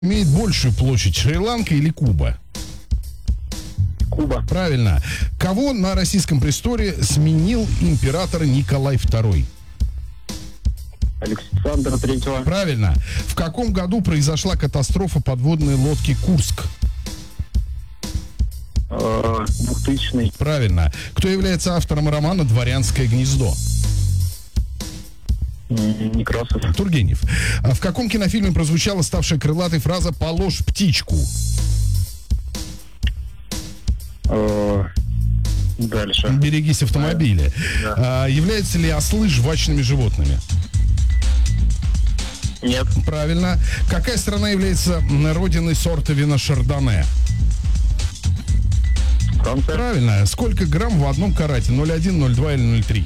Имеет большую площадь, Шри-Ланка или Куба? Куба. Правильно. Кого на российском престоле сменил император Николай II? Александра Третьего. Правильно. В каком году произошла катастрофа подводной лодки «Курск»? 2000-й. Правильно. Кто является автором романа «Дворянское гнездо»? Некрасов. Тургенев. В каком кинофильме прозвучала ставшая крылатой фраза «Положь птичку»? Дальше. «Берегись автомобиля». Да. Являются ли ослы жвачными животными? Нет. Правильно. Какая страна является родиной сорта вина Шардоне? Франция. Правильно. Сколько грамм в одном карате? 0,1, 0,2 или 0,3?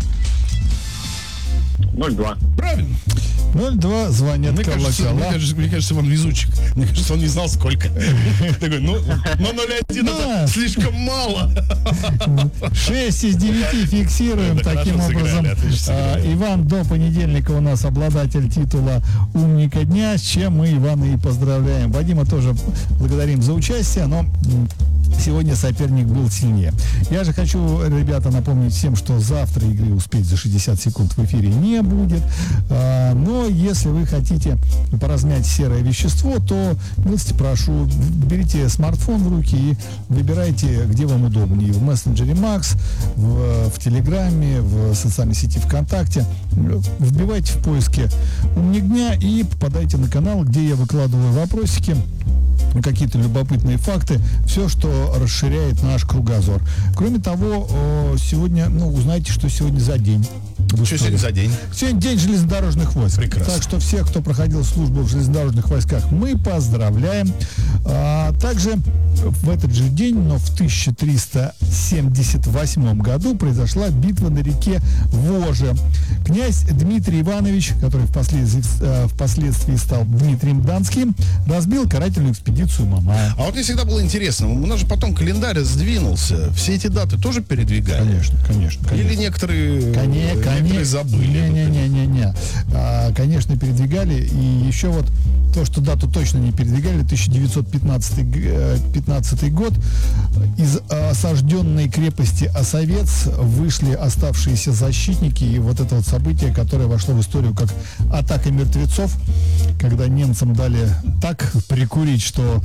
0,2. Правильно. 02 звонят колокола. Мне кажется, он везучик. Мне кажется, он не знал, сколько. Такой, ну 0,1 это слишком мало. 6 из 9 фиксируем. Да, таким хорошо образом. сыграли, отлично сыграли. Иван до понедельника у нас обладатель титула «Умника дня», с чем мы Ивана и поздравляем. Вадима тоже благодарим за участие, но сегодня соперник был сильнее. Я же хочу, ребята, напомнить всем, что завтра игры «Успеть за 60 секунд» в эфире не будет. Но если вы хотите поразмять серое вещество, то, милости прошу, берите смартфон в руки и выбирайте, где вам удобнее. В мессенджере Макс, в Телеграме, в социальной сети ВКонтакте. Вбивайте в поиске «Умник дня» и попадайте на канал, где я выкладываю вопросики, какие-то любопытные факты, все, что расширяет наш кругозор. Кроме того, сегодня, узнаете, что сегодня за день. Что сегодня за день? Сегодня день железнодорожных войск. Прекрасно. Так что всех, кто проходил службу в железнодорожных войсках, мы поздравляем. Также в этот же день, но в 1378 году произошла битва на реке Воже. Князь Дмитрий Иванович, который впоследствии стал Дмитрием Донским, разбил карательную экспедицию Мамая. А вот мне всегда было интересно, у нас же потом календарь сдвинулся. Все эти даты тоже передвигали? Конечно. Или некоторые забыли? Не. Конечно, передвигали. И еще вот то, что дату точно не передвигали, 1915 год. Из осажденной крепости Осовец вышли оставшиеся защитники. И вот это вот событие, которое вошло в историю как атака мертвецов, когда немцам дали так прикурить, что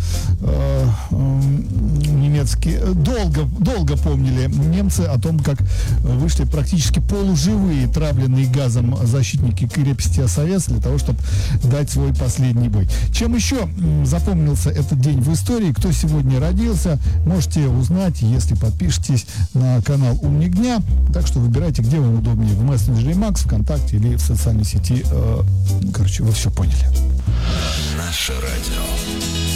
немецкие долго помнили немцы о том, как вышли практически полуживые, травленные газом защитники крепости Осовец для того, чтобы дать свой последний бой. Чем еще запомнился этот день в истории, кто сегодня родился, можете узнать, если подпишетесь на канал «Умник дня». Так что выбирайте, где вам удобнее, в мессенджере Макс, ВКонтакте или в социальной сети. Вы все поняли. Наше радио.